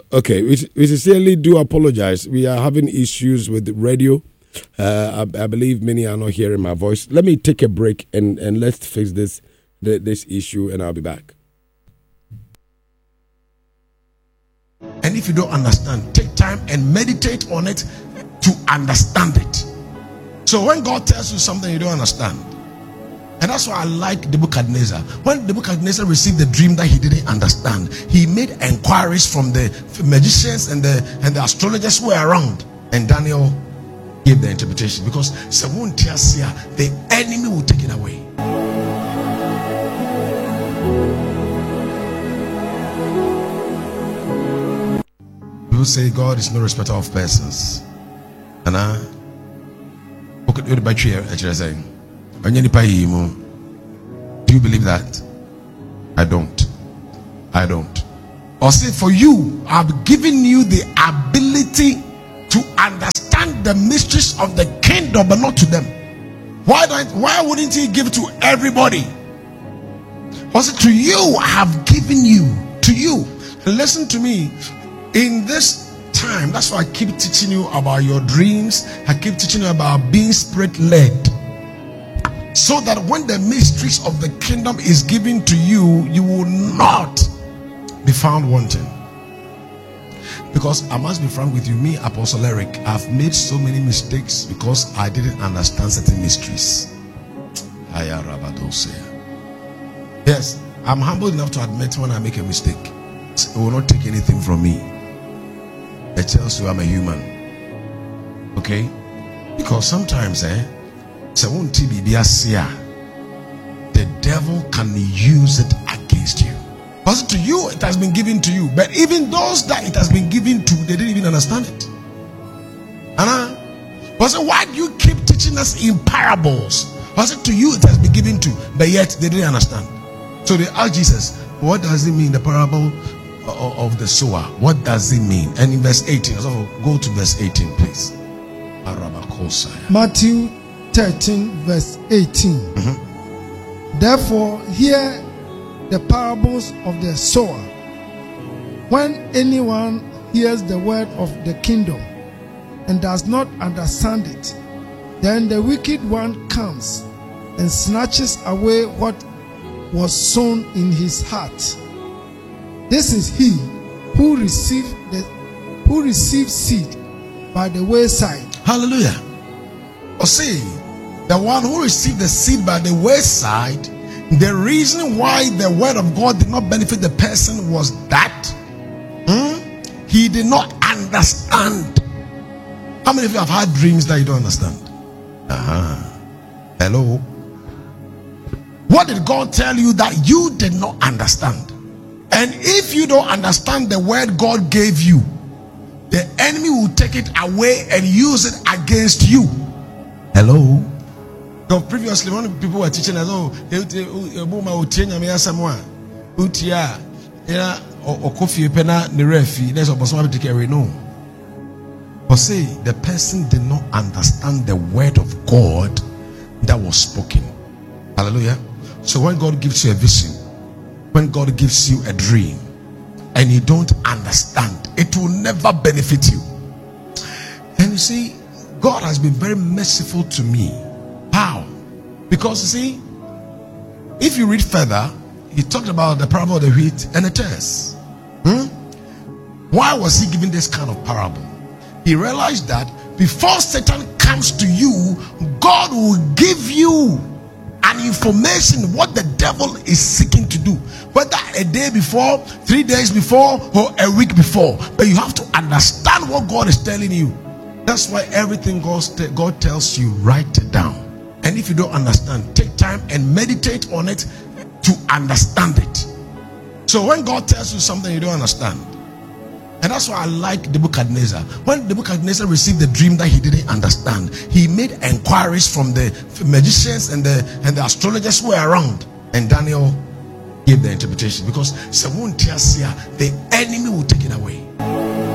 Okay, we sincerely do apologize. We are having issues with the radio. I believe many are not hearing my voice. Let me take a break and let's fix this issue, and I'll be back. And if you don't understand, take time and meditate on it to understand it. So when God tells you something you don't understand, and that's why I like Nebuchadnezzar. When Nebuchadnezzar received the dream that he didn't understand, he made inquiries from the magicians and the astrologers who were around, and Daniel gave the interpretation, because the enemy will take it away. People say God is no respecter of persons. And do you believe that? I don't. Or say, for you, I've given you the ability to understand the mysteries of the kingdom, but not to them. Why wouldn't he give to everybody? Or say, to you, I have given you. To you. Listen to me. In this time, that's why I keep teaching you about your dreams. I keep teaching you about being spirit-led, so that when the mysteries of the kingdom is given to you, you will not be found wanting. Because I must be frank with you, me, Apostle Eric, I've made so many mistakes because I didn't understand certain mysteries. Yes, I'm humble enough to admit when I make a mistake. It will not take anything from me. It tells you I'm a human. Okay? Because sometimes, the devil can use it against you. Because to you, it has been given to you. But even those that it has been given to, they didn't even understand it. But why do you keep teaching us in parables? Because to you, it has been given to, but yet they didn't understand. So they asked Jesus, what does it mean, the parable of the sower? What does it mean? And in verse 18, so go to verse 18, please. Matthew 13, verse 18. Therefore, hear the parables of the sower. When anyone hears the word of the kingdom and does not understand it, then the wicked one comes and snatches away what was sown in his heart. This is he who received seed by the wayside. Hallelujah. Or see, the one who received the seed by the wayside, the reason why the word of God did not benefit the person was that he did not understand. How many of you have had dreams that you don't understand? Hello. What did God tell you that you did not understand? And if you don't understand the word God gave you, the enemy will take it away and use it against you. Hello. So previously, when people were teaching us, but say the person did not understand the word of God that was spoken. Hallelujah. So when God gives you a vision, when God gives you a dream, and you don't understand, it will never benefit you. And you see, God has been very merciful to me. How? Because you see, if you read further, he talked about the parable of the wheat and the tares. Why was he giving this kind of parable? He realized that before Satan comes to you, God will give you an information what the devil is seeking to do, whether a day before, 3 days before, or a week before. But you have to understand what God is telling you. That's why everything God tells you, write it down. And if you don't understand, take time and meditate on it to understand it. So when God tells you something you don't understand, and that's why I like Nebuchadnezzar. When Nebuchadnezzar received the dream that he didn't understand, he made inquiries from the magicians and the astrologers who were around, and Daniel gave the interpretation, because the enemy will take it away.